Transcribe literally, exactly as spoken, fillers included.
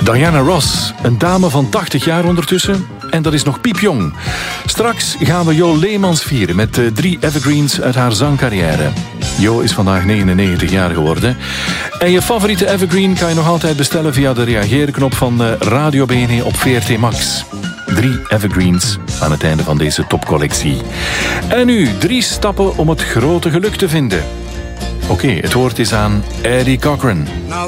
Diana Ross, een dame van tachtig jaar ondertussen. En dat is nog piepjong. Straks gaan we Jo Leemans vieren met uh, drie evergreens uit haar zangcarrière. Jo is vandaag negenennegentig jaar geworden. En je favoriete evergreen kan je nog altijd bestellen via de reageerknop van uh, Radio B N E op V R T Max. Drie evergreens aan het einde van deze topcollectie. En nu drie stappen om het grote geluk te vinden. Oké, okay, het woord is aan Eddie Cochran. Now